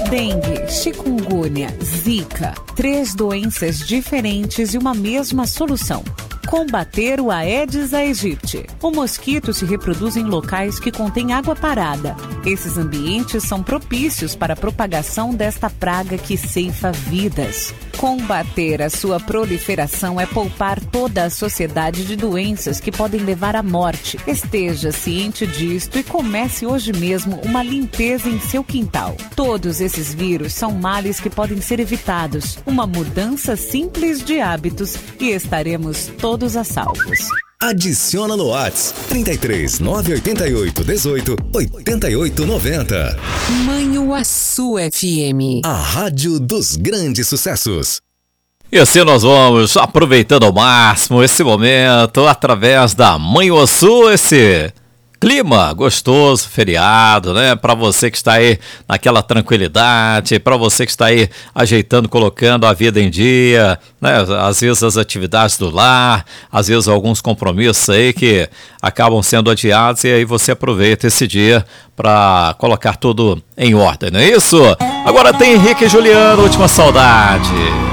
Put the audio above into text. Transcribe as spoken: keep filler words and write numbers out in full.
dengue, chikungunya, zika, três doenças diferentes e uma mesma solução. Combater o Aedes aegypti. O mosquito se reproduz em locais que contêm água parada. Esses ambientes são propícios para a propagação desta praga que ceifa vidas. Combater a sua proliferação é poupar toda a sociedade de doenças que podem levar à morte. Esteja ciente disto e comece hoje mesmo uma limpeza em seu quintal. Todos esses vírus são males que podem ser evitados. Uma mudança simples de hábitos e estaremos todos a salvos. Adiciona no WhatsApp trinta e três, nove oito oito, dezoito, oitenta e oito noventa. Manhuaçu F M. A rádio dos grandes sucessos. E assim nós vamos aproveitando ao máximo esse momento através da Manhuaçu, esse clima gostoso, feriado, né? Para você que está aí naquela tranquilidade, para você que está aí ajeitando, colocando a vida em dia, né? Às vezes as atividades do lar, às vezes alguns compromissos aí que acabam sendo adiados e aí você aproveita esse dia para colocar tudo em ordem, não é isso? Agora tem Henrique e Juliano, Última Saudade.